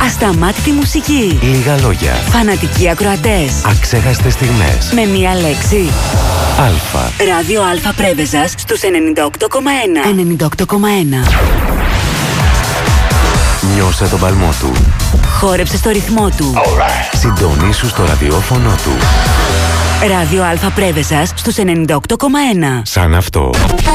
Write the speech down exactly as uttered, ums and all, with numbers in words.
Ασταμάτητη μουσική. Λίγα λόγια. Φανατικοί ακροατές. Αξέχαστες στιγμές. Με μία λέξη. Αλφα. Ράδιο Αλφα Πρέβεζας στους ενενήντα οκτώ κόμμα ένα. ενενήντα οκτώ κόμμα ένα. Νιώσε τον παλμό του. Χόρεψε στο ρυθμό του. Right. Συντονίσου στο ραδιόφωνο του. Ράδιο Αλφα Πρέβεζας στους ενενήντα οκτώ κόμμα ένα. Σαν αυτό.